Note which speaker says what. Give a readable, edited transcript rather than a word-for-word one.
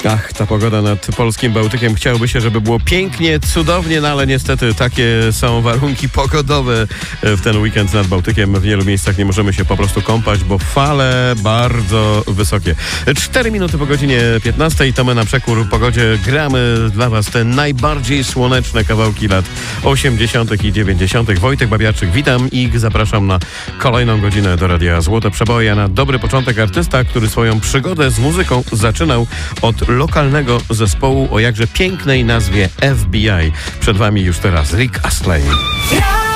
Speaker 1: Ach, ta pogoda nad polskim Bałtykiem. Chciałoby się, żeby było pięknie, cudownie, no ale niestety takie są warunki pogodowe w ten weekend nad Bałtykiem. W wielu miejscach nie możemy się po prostu kąpać, bo fale bardzo wysokie. 4 minuty po godzinie 15 to my na przekór pogodzie gramy dla Was te najbardziej słoneczne kawałki lat 80. i 90. Wojtek Babiarczyk, witam i zapraszam na kolejną godzinę do Radia Złote Przeboje. A na dobry początek artysta, który swoją przygodę z muzyką zaczynał od lokalnego zespołu o jakże pięknej nazwie FBI. Przed Wami już teraz Rick Astley.